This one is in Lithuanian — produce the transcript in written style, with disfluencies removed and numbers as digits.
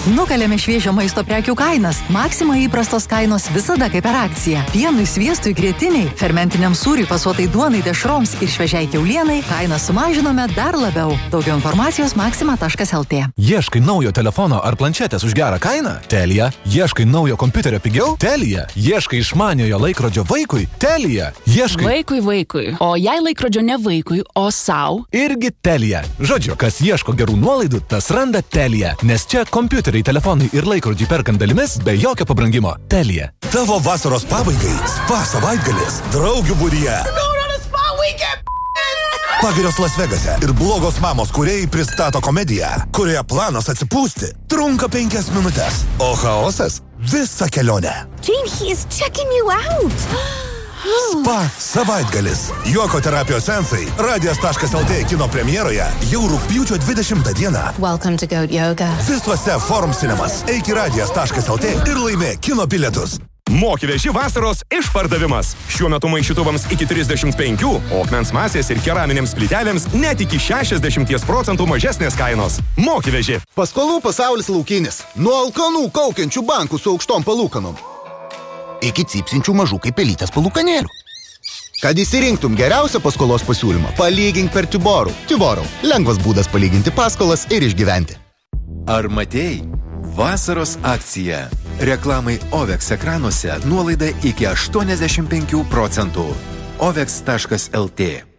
Nukalėme šviežio maisto prekių kainas. Maxima įprastos kainos visada kaip per akciją. Pienui, sviestui, grietiniai, fermentiniam sūriui, fasuotai duonai, dešroms ir šviežiai kiaulienai kainą sumažinome dar labiau. Daugiau informacijos maxima.lt. Ieškai naujo telefono ar planšetės už gerą kainą? Telia. Ieškai naujo kompiuterio pigiau? Telia. Ieškai išmaniojo laikrodžio vaikui? Telia. Ieškai... Vaikui. O jei laikrodžio ne vaikui, o sau? Irgi Telia. Žodžiu, kas ieško gerų nuolaidų, tas randa Telia. Nes čia kompiuteriai, telefonai ir laikrodžiai perkant dalimis be jokio pabrangimo. Telia. Tavo vasaros pabaigai spa savaitgalis draugių būryje. Pagirios Las Vegase ir blogos mamos kūrėjai pristato komediją, kurioje planas atsipūsti trunka 5 minutės, o chaosas visą kelionę. Jane, he is checking you out. Spa savaitgalis. Juoko terapijos seansai Radijas.lt kino premjeroje jau rugpjūčio 20 dieną. Welcome to Goat Yoga. Visuose Forum Cinemas. Eik į Radijas.lt ir laimė kino bilietus. Mokyveži vasaros išpardavimas. Šiuo metu maišytuvams iki 35, o akmens masės ir keraminėms plytelėms net iki 60% mažesnės kainos. Mokyveži. Paskolų pasaulis laukinis. Nuo alkanų kaukiančių bankų su aukštom palūkanom iki cypsinčių mažų kaip pelytės palūkanėlių. Kad įsirinktum geriausią paskolos pasiūlymą, palygink per Tiborų. Tiborų. Lengvas būdas palyginti paskolas ir išgyventi. Ar matei? Vasaros akcija. Reklamai OVEX ekranuose nuolaida iki 85%. OVEX.lt